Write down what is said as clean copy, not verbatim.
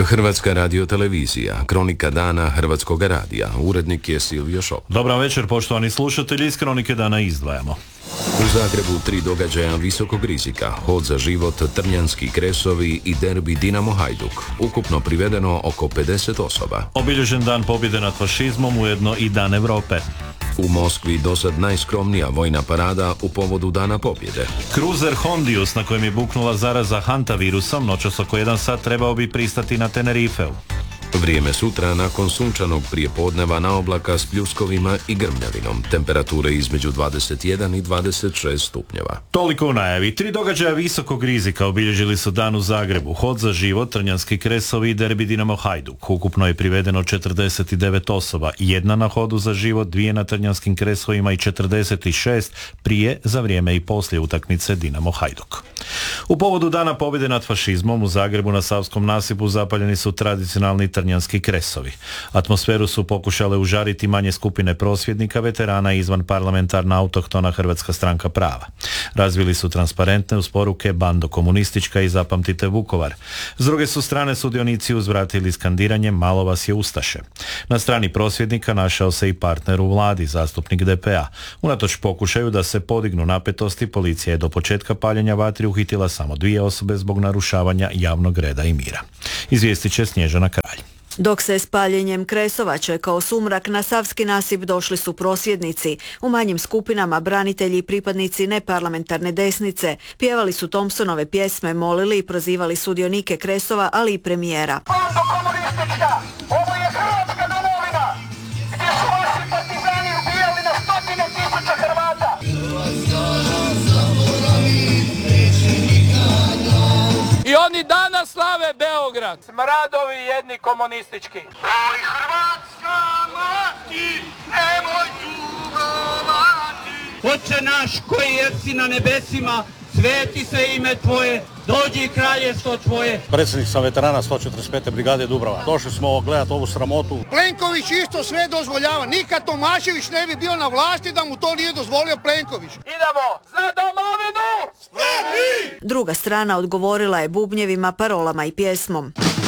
Hrvatska radiotelevizija, kronika dana Hrvatskog radija. Urednik je Silvio Šop. Dobar večer, poštovani slušatelji, iz kronike dana izdvajamo. U Zagrebu 3 događaja visokog rizika, hod za život, Trnjanski kresovi i derbi Dinamo Hajduk. Ukupno privedeno oko 50 osoba. Obilježen dan pobjede nad fašizmom, ujedno i Dan Europe. U Moskvi dosad najskromnija vojna parada u povodu Dana pobjede. Kruzer Hondius, na kojem je buknula zaraza hantavirusom, noćas oko 1 sat trebao bi pristati na Tenerifeu. Vrijeme sutra nakon sunčanog prijepodneva na oblaka s pljuskovima i grmljavinom. Temperature između 21 i 26 stupnjeva. Toliko u najavi. 3 događaja visokog rizika obilježili su dan u Zagrebu. Hod za život, Trnjanski kresovi i derbi Dinamo Hajduk. Ukupno je privedeno 49 osoba. 1 na hodu za život, 2 na Trnjanskim kresovima i 46 prije, za vrijeme i poslije utakmice Dinamo Hajduk. U povodu Dana pobjede nad fašizmom u Zagrebu na Savskom nasipu zapaljeni su tradicionalni Trnjanski kresovi. Atmosferu su pokušale užariti manje skupine prosvjednika, veterana i izvan parlamentarna autohtona Hrvatska stranka prava. Razvili su transparentne uz poruke Bando komunistička i Zapamtite Vukovar. S druge su strane sudionici uzvratili skandiranjem Malo vas je ustaše. Na strani prosvjednika našao se i partner u vladi, zastupnik DP-a. Unatoč pokušaju da se podignu napetosti, policija je do početka paljenja vatri uhitila samo 2 osobe zbog narušavanja javnog reda i mira. Izvijestit će Snježana Kralj. Dok se s paljenjem kresova čekao sumrak, na Savski nasip došli su prosvjednici. U manjim skupinama branitelji i pripadnici neparlamentarne desnice pjevali su Thompsonove pjesme, molili i prozivali sudionike kresova, ali i premijera. Bando komunistička, ovo je Hrvatska domovina, gdje su vaši partizani ubijali na stotine tisuća Hrvata. I oni danas slave Beograd. Smradovi jedni komunistički. Oj Hrvatska mati, nemoj tugovati. Oče naš koji jesi na nebesima, sveti se ime Tvoje, dođi kraljevstvo Tvoje. Predsjednik sam veterana 145. brigade Dubrava. Došli smo gledati ovu sramotu. Plenković isto sve dozvoljava. Nikad Tomašević ne bi bio na vlasti da mu to nije dozvolio Plenković. Idemo za domovinu! Druga strana odgovorila je bubnjevima, parolama i pjesmom.